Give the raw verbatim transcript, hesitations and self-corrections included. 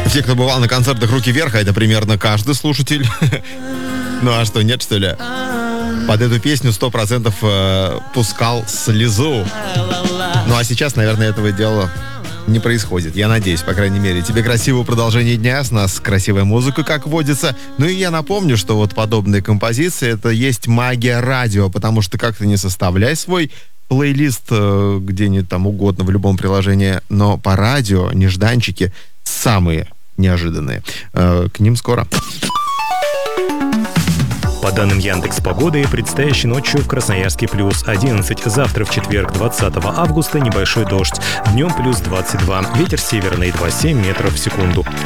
Те, кто бывал на концертах «Руки вверх», а это примерно каждый слушатель. Ну а что, нет, что ли? Под эту песню сто процентов э, пускал слезу. Ну а сейчас, наверное, этого дела не происходит. Я надеюсь, по крайней мере. Тебе красивого продолжения дня, с нас красивая музыка, как водится. Ну и я напомню, что вот подобные композиции — это есть магия радио, потому что как ты не составляй свой плейлист э, где-нибудь там угодно, в любом приложении, но по радио нежданчики самые неожиданные. Э, к ним скоро. По данным Яндекс.Погоды, предстоящей ночью в Красноярске плюс одиннадцать, завтра в четверг, двадцатого августа, небольшой дождь, днем плюс двадцать два, ветер северный два целых семь десятых метров в секунду.